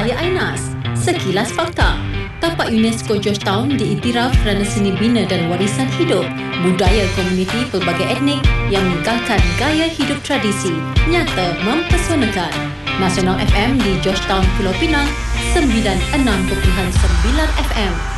Saya Ainas. Sekilas fakta. Tapak UNESCO Georgetown diiktiraf kerana seni bina dan warisan hidup, budaya komuniti pelbagai etnik yang meninggalkan gaya hidup tradisi, nyata mempesonakan. Nasional FM di Georgetown, Pulau Pinang, 96.9 FM.